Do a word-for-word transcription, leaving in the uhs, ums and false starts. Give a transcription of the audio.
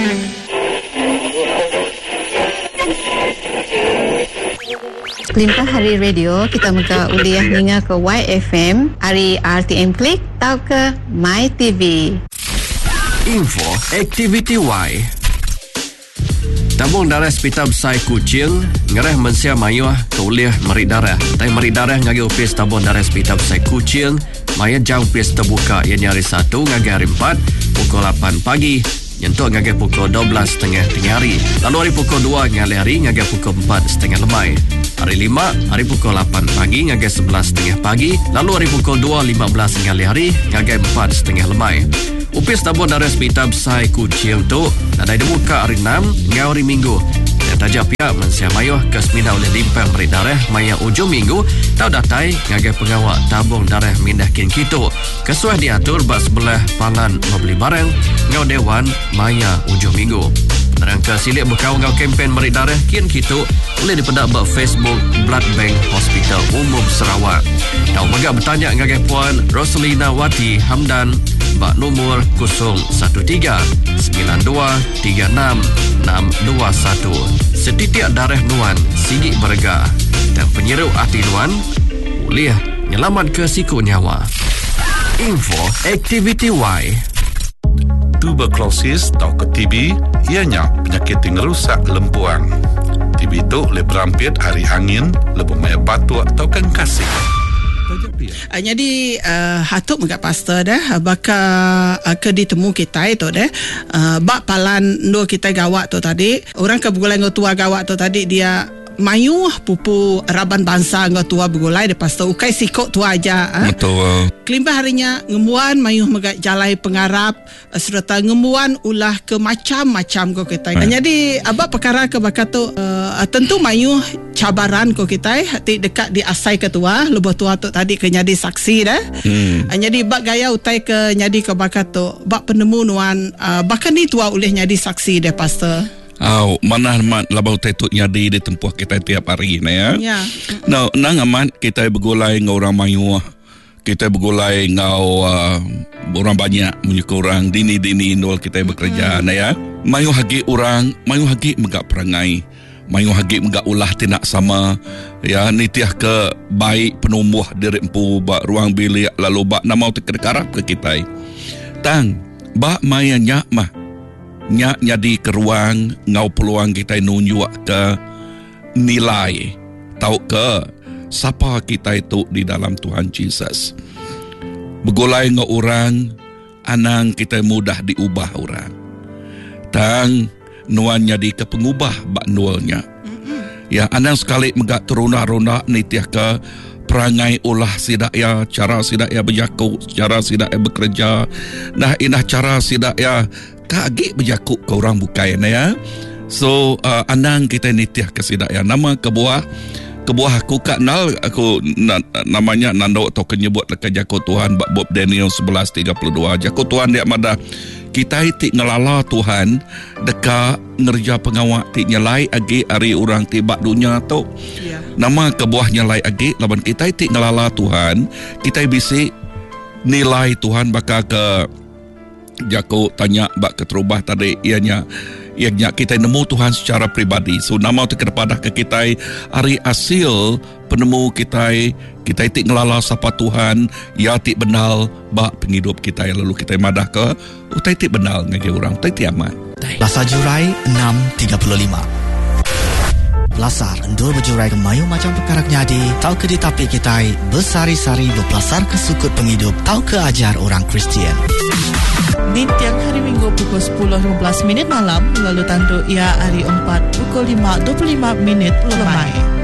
Limpah Hari Radio, kita muka uliah ninga ke Y F M, hari R T M Klik, tau ke My T V. Info Aktiviti Y. Tabung darah Hospital Besar Kuching ngereh mensia mayuh ke uliah merik darah. Tai merik darah ngagi upis tabung darah Hospital Besar Kuching, maya jam upis terbuka ianya hari Sabtu ngagi hari empat pukul lapan pagi. Nyentuk ngagi pukul dua belas setengah tengah hari. Lalu hari pukul dua ngali hari ngagi pukul empat setengah lemai. Hari lima, hari pukul lapan pagi ngagi sebelas setengah pagi. Lalu hari pukul dua lima belas ngali hari ngagi empat setengah lemai. Upis tabung darah Hospital Besar Kuching tu ada dibuka hari enam ngagi hari Minggu. Dan tajak pihak mensia mayuh ke semina oleh limpah merik darah maya ujung minggu tau datai ngagi pengawak tabung darah mindah kin kitu. Kesuai diatur bak sebelah palan membeli barang ngau dewan maya ujung minggu. Rangka silik berkawan ngau kempen merik darah kin kitu boleh dipedak bak Facebook Blood Bank Hospital Umum Sarawak. Tau magak bertanya ngagi puan Rosalina Wati Hamdan bak nombor kosong satu tiga sembilan dua tiga enam enam dua satu. Setitik darah nuan sigi berga dan penyeru hati nuan boleh nyelamat ke siku nyawa. Info Aktiviti Y. Tuberkulosis atau ke T B ianya penyakit yang merusak lempuang. T B itu boleh berampit hari angin, lebih banyak batuk atau kan kasih. Uh, jadi uh, hatuk megak pastor dah bakal uh, ke ditemu kita itu dah uh, bak palan ndo kita gawat tu tadi orang ke begulai ngotua gawat tu tadi dia mayu pupu raban bangsa ngotua begulai de pastor ukai sikok tu aja uh. Betul. Kelimpah harinya ngemuan mayu megak jalai pengarap uh, serta ngemuan ulah ke macam-macam ko kita. Hmm. Uh, jadi abak perkara ke bakat tu uh, tentu mayu cabaran ko kita hati dekat di asai ketua lebih tua tu tadi ke nyadi saksi dah. Hmm. Uh, jadi bak gaya utai ke nyadi ke bakat tu bak penemu nuan uh, bahkan ni tua oleh nyadi saksi deh pastor. Oh, mana amat labau tetuk nyadi di tempuh kita tiap hari ni ya. Ya. No, nang amat kita bergulai ngau orang mayu. Kita bergulai ngau uh, orang banyak menyuka orang dini-dini indol kita bekerja mm. ya. Mayu hagi orang, mayu hagi megak perangai. Mayu hagi megak ulah tindak sama. Ya, nitiah ke baik penumbuh diri empu bak ruang bilik lalu bak namau terkarap ke kita. Tang, bak maya nyak mah. Nyak nyadi ke ruang ngau peluang kita nunjuk ke nilai tahu ke siapa kita itu di dalam Tuhan Yesus. Begulai ngau orang anang kita mudah diubah orang. Tang nuan nyadi ke pengubah bak nualnya. Ya anang sekali megak teruna-runa nitiah ke perangai ulah sidak ya, cara sidak ya berjaku, cara sidak ya bekerja. Nah inah cara sidak ya kagik berjakuk ke orang bukai ya. So uh, anang kita nitiah kesidak ya nama kebuah kebuah aku kak nal aku na, namanya nando atau kenyebut lekat jakuk Tuhan bab Bob Daniel sebelas tiga puluh dua jakuk Tuhan dia madah kita itik ngelala Tuhan deka ngerja pengawak tik nyelai agi hari orang tibak dunia tu yeah. Nama kebuah nyelai agi laban kita itik ngelala Tuhan kita bisi nilai Tuhan bakal ke Jaku tanya bak keterubah tadi ianya ianya kita nemu Tuhan secara pribadi. So nama tu kepada ke kita hari hasil penemu kita kita itik ngelala sapa Tuhan ya tik benal bak penghidup kita lalu kita madah ke utai tik benal ngagi orang utai tik aman. Lasar Jurai enam tiga puluh lima. Lasar endul berjurai ke mayu macam perkara nyadi tau ke di tapi kita bersari-sari berpelasar ke sukut penghidup tau ke ajar orang Kristian. Di tiang hari Minggu pukul sepuluh lima belas minit malam lalu tandu ia hari empat pukul lima dua puluh lima minit lemai.